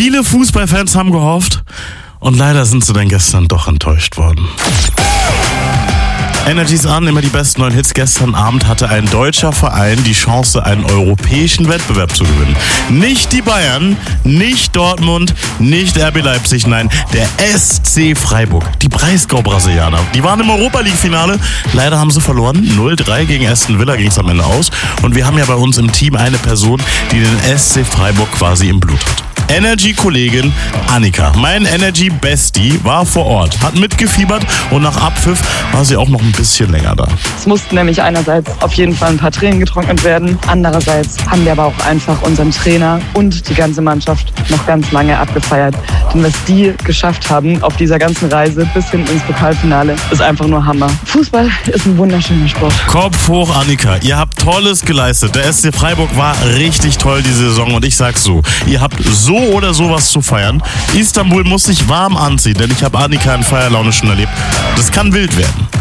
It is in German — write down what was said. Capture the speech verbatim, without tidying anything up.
Viele Fußballfans haben gehofft und leider sind sie dann gestern doch enttäuscht worden. Energy's an, immer die besten neuen Hits. Gestern Abend hatte ein deutscher Verein die Chance, einen europäischen Wettbewerb zu gewinnen. Nicht die Bayern, nicht Dortmund, nicht R B Leipzig, nein, der S C Freiburg. Die Breisgau-Brasilianer. Die waren im Europa-League-Finale. Leider haben sie verloren. null drei gegen Aston Villa ging es am Ende aus. Und wir haben ja bei uns im Team eine Person, die den S C Freiburg quasi im Blut hat. Energy-Kollegin Annika, mein Energy-Bestie, war vor Ort, hat mitgefiebert und nach Abpfiff war sie auch noch ein bisschen länger da. Es mussten nämlich einerseits auf jeden Fall ein paar Tränen getrocknet werden, andererseits haben wir aber auch einfach unseren Trainer und die ganze Mannschaft noch ganz lange abgefeiert. Denn was die geschafft haben auf dieser ganzen Reise bis hin ins Pokalfinale, ist einfach nur Hammer. Fußball ist ein wunderschöner Sport. Kopf hoch, Annika, ihr habt Tolles geleistet. Der S C Freiburg war richtig toll diese Saison und ich sag's so, ihr habt so oder sowas zu feiern. Istanbul muss sich warm anziehen, denn ich habe Annika in Feierlaune schon erlebt. Das kann wild werden.